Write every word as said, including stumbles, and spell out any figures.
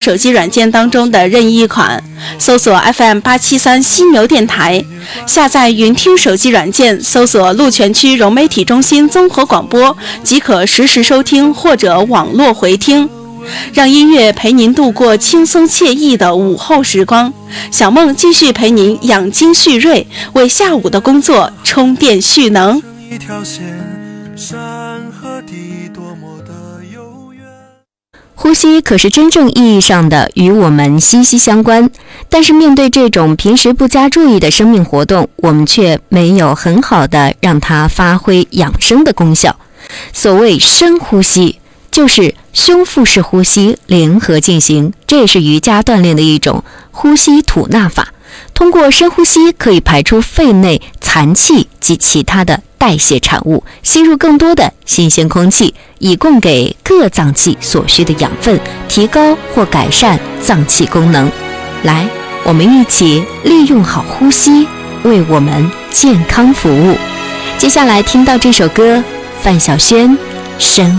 手机软件当中的任意一款，搜索 F M 八七三犀牛电台，下载云听手机软件，搜索鹿泉区融媒体中心综合广播，即可实时收听或者网络回听。让音乐陪您度过轻松惬意的午后时光，小梦继续陪您养精蓄锐，为下午的工作充电蓄能。一条线，山和地多么的悠远。 呼吸可是真正意义上的与我们息息相关，但是面对这种平时不加注意的生命活动，我们却没有很好的让它发挥养生的功效。所谓深呼吸，就是胸腹式呼吸联合进行，这也是瑜伽锻炼的一种呼吸吐纳法。通过深呼吸，可以排出肺内残气及其他的代谢产物，吸入更多的新鲜空气，以供给各脏器所需的养分，提高或改善脏器功能。来，我们一起利用好呼吸，为我们健康服务。接下来听到这首歌，范晓萱，深